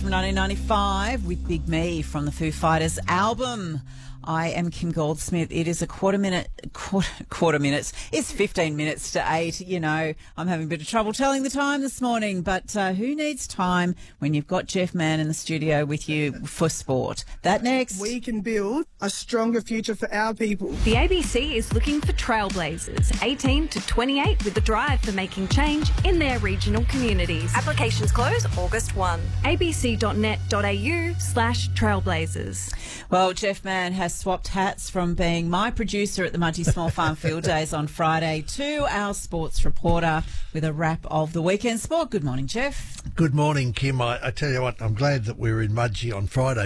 from 1995 with Big Me from the Foo Fighters album. I am Kim Goldsmith. It is a quarter minutes. It's 15 minutes to 8. You know, I'm having a bit of trouble telling the time this morning, but who needs time when you've got Jeff Mann in the studio with you for sport? That next. We can build a stronger future for our people. The ABC is looking for trailblazers, 18 to 28, with a drive for making change in their regional communities. Applications close August 1. abc.net.au/trailblazers. Well, Jeff Mann has swapped hats from being my producer at the Mudgee Small Farm Field Days on Friday to our sports reporter with a wrap of the weekend sport. Good morning, Jeff. Good morning, Kim. I tell you what, I'm glad that we were in Mudgee on Friday